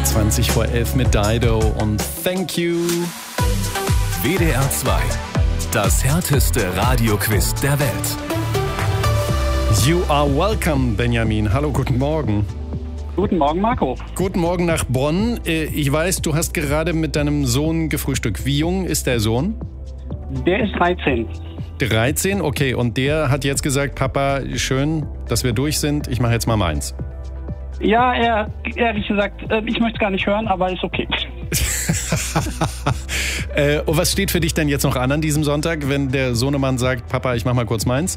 20 vor 11 mit Dido und Thank You. WDR 2, das härteste Radioquiz der Welt. You are welcome, Benjamin. Hallo, guten Morgen. Guten Morgen, Marco. Guten Morgen nach Bonn. Ich weiß, du hast gerade mit deinem Sohn gefrühstückt. Wie jung ist der Sohn? Der ist 13. 13, okay. Und der hat jetzt gesagt, Papa, schön, dass wir durch sind. Ich mache jetzt mal meins. Ja, ehrlich gesagt, ich möchte es gar nicht hören, aber ist okay. Und was steht für dich denn jetzt noch an diesem Sonntag, wenn der Sohnemann sagt, Papa, ich mach mal kurz meins?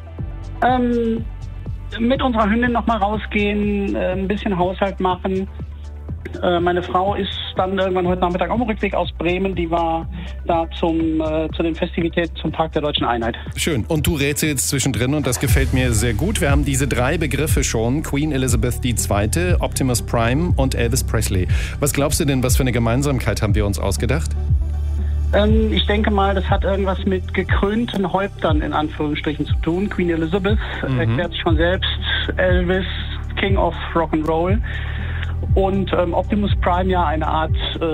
Mit unserer Hündin nochmal rausgehen, ein bisschen Haushalt machen. Meine Frau ist dann irgendwann heute Nachmittag auf dem Rückweg aus Bremen. Die war da zu den Festivitäten zum Tag der Deutschen Einheit. Schön. Und du rätselst zwischendrin und das gefällt mir sehr gut. Wir haben diese 3 Begriffe schon. Queen Elizabeth II., Optimus Prime und Elvis Presley. Was glaubst du denn, was für eine Gemeinsamkeit haben wir uns ausgedacht? Ich denke mal, das hat irgendwas mit gekrönten Häuptern in Anführungsstrichen zu tun. Queen Elizabeth erklärt sich von selbst. Elvis, King of Rock'n'Roll. Und Optimus Prime ja eine Art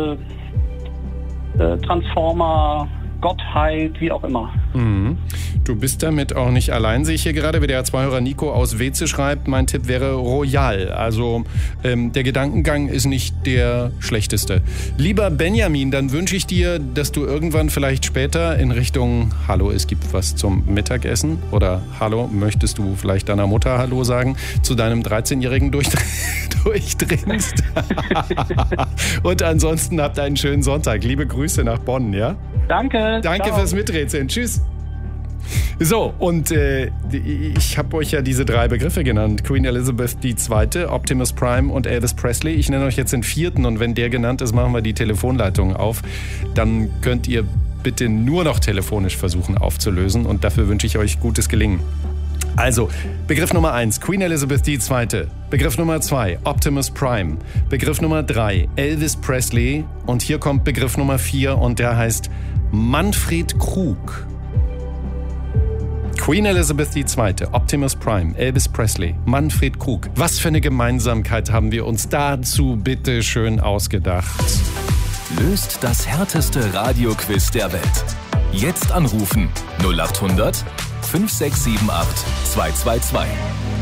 Transformer, Gottheit, wie auch immer. Mhm. Du bist damit auch nicht allein, sehe ich hier gerade. WDR2-Hörer Nico aus Weze schreibt, mein Tipp wäre Royal. Also der Gedankengang ist nicht der schlechteste. Lieber Benjamin, dann wünsche ich dir, dass du irgendwann vielleicht später in Richtung Hallo, es gibt was zum Mittagessen oder Hallo, möchtest du vielleicht deiner Mutter Hallo sagen, zu deinem 13-Jährigen durchdringst. Und ansonsten habt einen schönen Sonntag. Liebe Grüße nach Bonn, ja? Danke. Danke fürs Miträtseln. Tschüss. So, und ich habe euch ja diese 3 Begriffe genannt. Queen Elizabeth II., Optimus Prime und Elvis Presley. Ich nenne euch jetzt den 4. und wenn der genannt ist, machen wir die Telefonleitung auf. Dann könnt ihr bitte nur noch telefonisch versuchen aufzulösen und dafür wünsche ich euch gutes Gelingen. Also, Begriff Nummer 1, Queen Elizabeth II. Begriff Nummer 2, Optimus Prime. Begriff Nummer 3, Elvis Presley. Und hier kommt Begriff Nummer 4 und der heißt Manfred Krug. Queen Elizabeth II., Optimus Prime, Elvis Presley, Manfred Krug. Was für eine Gemeinsamkeit haben wir uns dazu bitte schön ausgedacht? Löst das härteste Radioquiz der Welt. Jetzt anrufen 0800 5678 222.